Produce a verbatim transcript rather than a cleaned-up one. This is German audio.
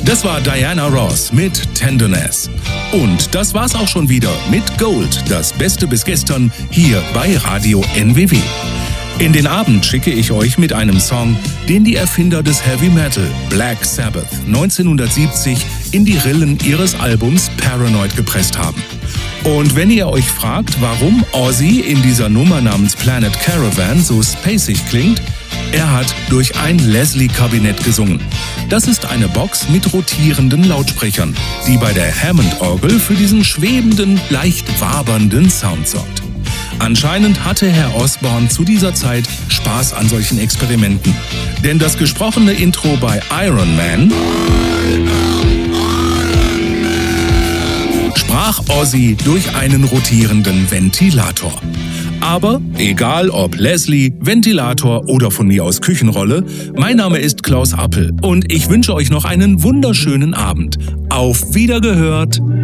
Das war Diana Ross mit Tenderness. Und das war's auch schon wieder mit Gold, das Beste bis gestern, hier bei Radio N W W. In den Abend schicke ich euch mit einem Song, den die Erfinder des Heavy Metal, Black Sabbath, neunzehnhundertsiebzig in die Rillen ihres Albums Paranoid gepresst haben. Und wenn ihr euch fragt, warum Ozzy in dieser Nummer namens Planet Caravan so spacig klingt, er hat durch ein Leslie-Kabinett gesungen. Das ist eine Box mit rotierenden Lautsprechern, die bei der Hammond-Orgel für diesen schwebenden, leicht wabernden Sound sorgt. Anscheinend hatte Herr Osborne zu dieser Zeit Spaß an solchen Experimenten. Denn das gesprochene Intro bei Iron Man sprach Ozzy durch einen rotierenden Ventilator. Aber egal ob Leslie, Ventilator oder von mir aus Küchenrolle, mein Name ist Klaus Appel und ich wünsche euch noch einen wunderschönen Abend. Auf Wiedergehört!